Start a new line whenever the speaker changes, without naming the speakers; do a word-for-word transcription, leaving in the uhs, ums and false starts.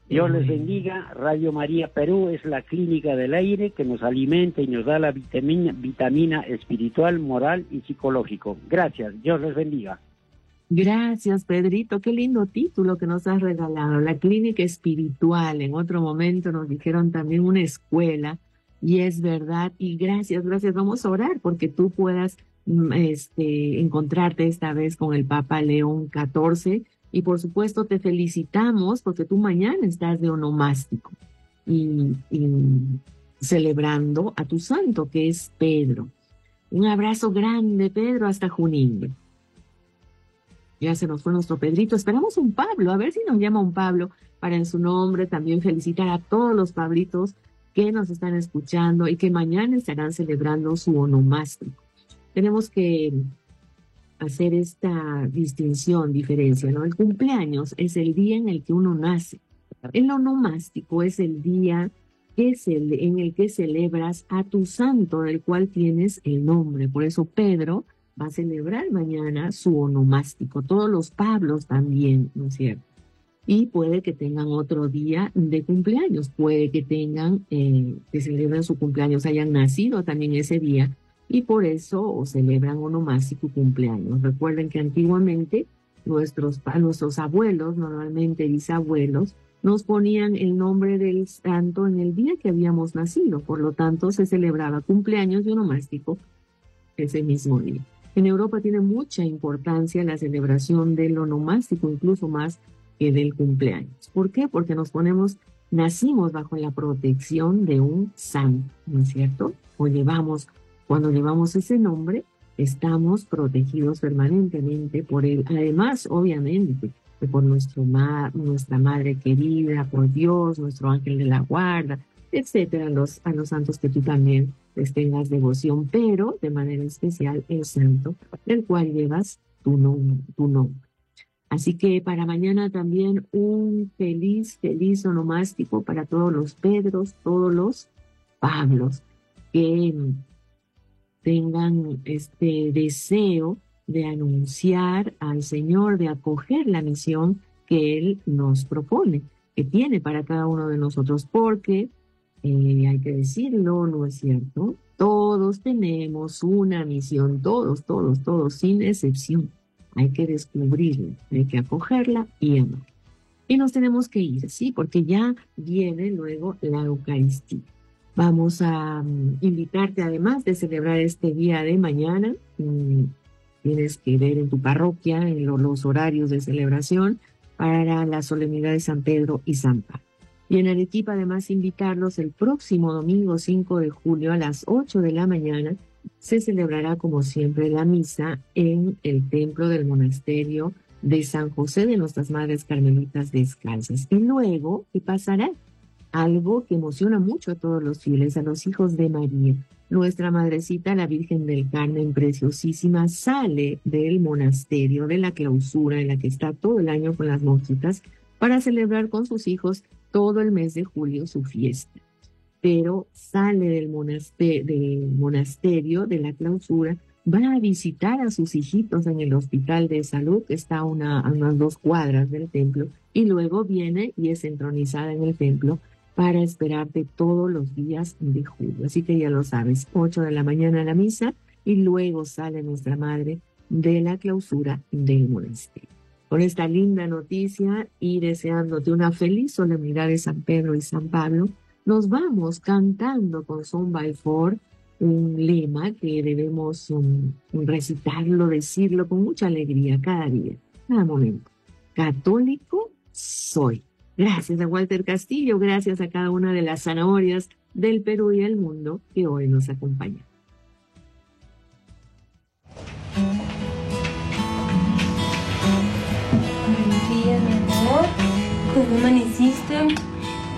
Dios les bendiga. Radio María Perú es la clínica del aire que nos alimenta y nos da la vitamina, vitamina espiritual, moral y psicológico. Gracias. Dios les bendiga.
Gracias, Pedrito. Qué lindo título que nos has regalado. La clínica espiritual. En otro momento nos dijeron también una escuela. Y es verdad. Y gracias, gracias. Vamos a orar porque tú puedas este, encontrarte esta vez con el Papa León catorce. Y por supuesto te felicitamos porque tú mañana estás de onomástico y, y celebrando a tu santo que es Pedro. Un abrazo grande, Pedro, hasta Junín. Ya se nos fue nuestro Pedrito. Esperamos un Pablo, a ver si nos llama un Pablo para en su nombre también felicitar a todos los Pablitos que nos están escuchando y que mañana estarán celebrando su onomástico. Tenemos que hacer esta distinción, diferencia, ¿no? El cumpleaños es el día en el que uno nace. El onomástico es el día que es el, en el que celebras a tu santo, del cual tienes el nombre. Por eso Pedro va a celebrar mañana su onomástico. Todos los Pablos también, ¿no es cierto? Y puede que tengan otro día de cumpleaños. Puede que tengan, eh, que celebren su cumpleaños, hayan nacido también ese día, y por eso o celebran onomástico cumpleaños. Recuerden que antiguamente nuestros, nuestros abuelos, normalmente bisabuelos, nos ponían el nombre del santo en el día que habíamos nacido. Por lo tanto, se celebraba cumpleaños y onomástico ese mismo día. En Europa tiene mucha importancia la celebración del onomástico, incluso más que del cumpleaños. ¿Por qué? Porque nos ponemos, nacimos bajo la protección de un santo, ¿no es cierto? O llevamos Cuando llevamos ese nombre, estamos protegidos permanentemente por él. Además, obviamente, por nuestro ma nuestra Madre querida, por Dios, nuestro ángel de la guarda, etcétera, los, a los santos que tú también les tengas devoción, pero de manera especial el santo del cual llevas tu, nom tu nombre. Así que para mañana también un feliz, feliz onomástico para todos los Pedros, todos los Pablos, que tengan este deseo de anunciar al Señor, de acoger la misión que Él nos propone, que tiene para cada uno de nosotros, porque, eh, hay que decirlo, ¿no es cierto? Todos tenemos una misión, todos, todos, todos, sin excepción. Hay que descubrirla, hay que acogerla y amar. Y nos tenemos que ir, ¿sí? Porque ya viene luego la Eucaristía. Vamos a um, invitarte, además de celebrar este día de mañana, um, tienes que ver en tu parroquia en lo, los horarios de celebración para la solemnidad de San Pedro y San Pablo. Y en Arequipa, además, invitarlos el próximo domingo cinco de julio a las ocho de la mañana. Se celebrará, como siempre, la misa en el templo del monasterio de San José de Nuestras Madres Carmelitas Descalzas. Y luego, ¿qué pasará? Algo que emociona mucho a todos los fieles, a los hijos de María. Nuestra Madrecita, la Virgen del Carmen, preciosísima, sale del monasterio, de la clausura en la que está todo el año con las monjitas, para celebrar con sus hijos todo el mes de julio su fiesta. Pero sale del monasterio, del monasterio, de la clausura, va a visitar a sus hijitos en el hospital de salud, que está a, una, a unas dos cuadras del templo, y luego viene y es entronizada en el templo para esperarte todos los días de julio. Así que ya lo sabes, ocho de la mañana la misa, y luego sale nuestra Madre de la clausura del monasterio. Con esta linda noticia y deseándote una feliz solemnidad de San Pedro y San Pablo, nos vamos cantando con Son by Four un lema que debemos um, recitarlo, decirlo con mucha alegría cada día, cada momento. Católico soy. Gracias a Walter Castillo, gracias a cada una de las zanahorias del Perú y del mundo que hoy nos acompañan.
Buenos días, mi amor. ¿Cómo amaneciste?